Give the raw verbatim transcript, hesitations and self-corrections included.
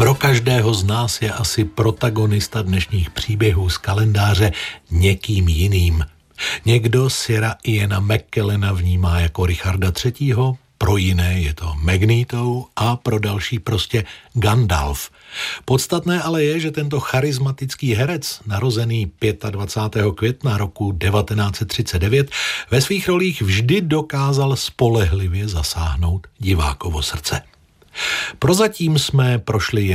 Pro každého z nás je asi protagonista dnešních příběhů z kalendáře někým jiným. Někdo Sira Iana McKellena vnímá jako Richarda třetího, pro jiné je to Magneto a pro další prostě Gandalf. Podstatné ale je, že tento charismatický herec, narozený dvacátého pátého května roku devatenáct set třicet devět, ve svých rolích vždy dokázal spolehlivě zasáhnout divákovo srdce. Prozatím jsme prošli jen